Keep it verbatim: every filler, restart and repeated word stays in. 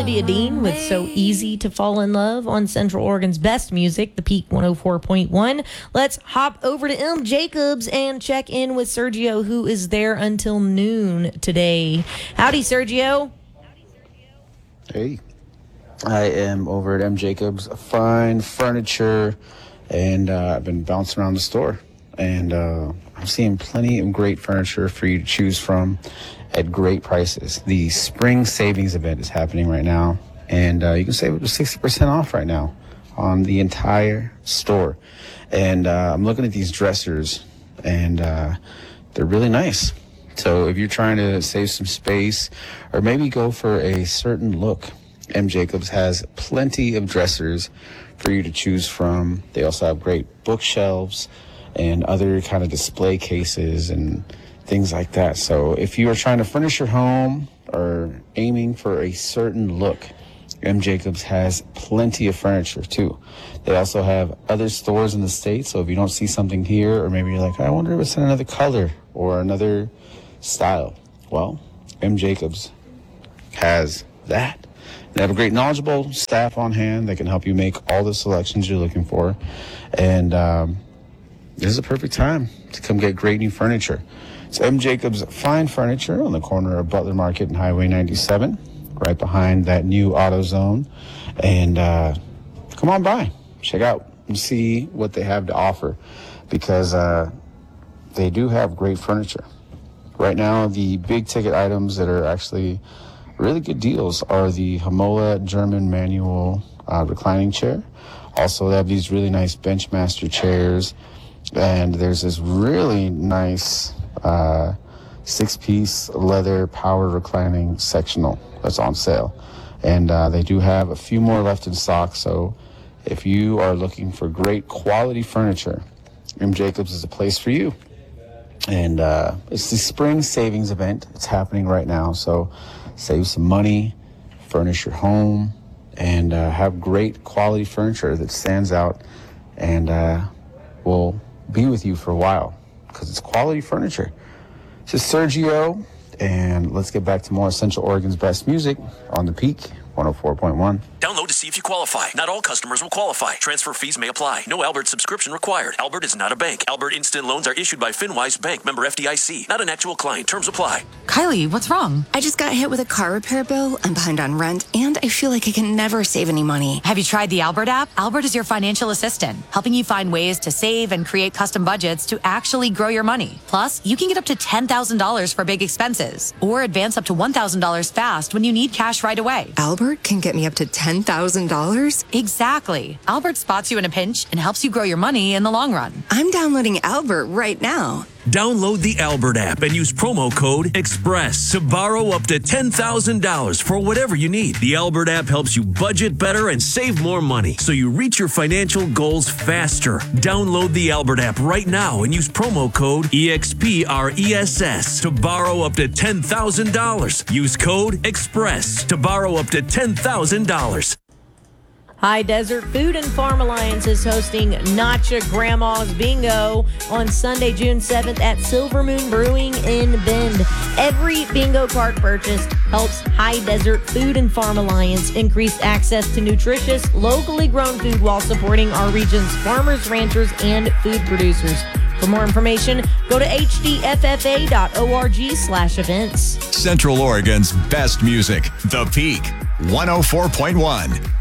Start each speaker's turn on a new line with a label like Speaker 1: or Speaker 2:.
Speaker 1: Lydia Dean with So Easy to Fall in Love on Central Oregon's best music, The Peak one oh four point one. Let's hop over to M. Jacobs and check in with Sergio, who is there until noon today. Howdy, Sergio.
Speaker 2: Hey. I am over at M. Jacobs, fine furniture, and uh, I've been bouncing around the store. And uh, I'm seeing plenty of great furniture for you to choose from at great prices. The spring savings event is happening right now, and uh, you can save up to sixty percent off right now on the entire store. And uh, I'm looking at these dressers, and uh, they're really nice. So if you're trying to save some space or maybe go for a certain look, M. Jacobs has plenty of dressers for you to choose from. They also have great bookshelves and other kind of display cases and things like that. So if you are trying to furnish your home or aiming for a certain look, M. Jacobs has plenty of furniture too. They also have other stores in the state, so if you don't see something here, or maybe you're like, I wonder if it's in another color or another style, well, M. Jacobs has that. They have a great knowledgeable staff on hand that can help you make all the selections you're looking for. And um, this is a perfect time to come get great new furniture. It's M. Jacobs Fine Furniture on the corner of Butler Market and Highway ninety-seven, right behind that new AutoZone. And uh, come on by, check out and see what they have to offer, because uh, they do have great furniture. Right now, the big ticket items that are actually really good deals are the Hamola German manual uh, reclining chair. Also, they have these really nice Benchmaster chairs, and there's this really nice uh, six-piece leather power reclining sectional that's on sale. And uh, they do have a few more left in stock, so if you are looking for great quality furniture, M. Jacobs is a place for you. And uh, it's the spring savings event. It's happening right now, so save some money, furnish your home, and uh, have great quality furniture that stands out and uh, will be with you for a while, because it's quality furniture. This is Sergio, and let's get back to more Central Oregon's best music on The Peak one oh four point one.
Speaker 3: Download to see if you qualify. Not all customers will qualify. Transfer fees may apply. No Albert subscription required. Albert is not a bank. Albert Instant Loans are issued by FinWise Bank, member F D I C. Not an actual client. Terms apply.
Speaker 4: Kylie, what's wrong?
Speaker 5: I just got hit with a car repair bill. I'm behind on rent, and I feel like I can never save any money.
Speaker 4: Have you tried the Albert app? Albert is your financial assistant, helping you find ways to save and create custom budgets to actually grow your money. Plus, you can get up to ten thousand dollars for big expenses, or advance up to one thousand dollars fast when you need cash right away.
Speaker 5: Albert can get me up to ten thousand dollars?
Speaker 4: Exactly. Albert spots you in a pinch and helps you grow your money in the long run.
Speaker 5: I'm downloading Albert right now.
Speaker 3: Download the Albert app and use promo code EXPRESS to borrow up to ten thousand dollars for whatever you need. The Albert app helps you budget better and save more money, so you reach your financial goals faster. Download the Albert app right now and use promo code EXPRESS to borrow up to ten thousand dollars. Use code EXPRESS to borrow up to ten thousand dollars.
Speaker 1: High Desert Food and Farm Alliance is hosting Nacha Grandma's Bingo on Sunday, June seventh at Silver Moon Brewing in Bend. Every bingo card purchased helps High Desert Food and Farm Alliance increase access to nutritious, locally grown food while supporting our region's farmers, ranchers, and food producers. For more information, go to h d f f a dot org slash events.
Speaker 6: Central Oregon's best music, The Peak one oh four point one.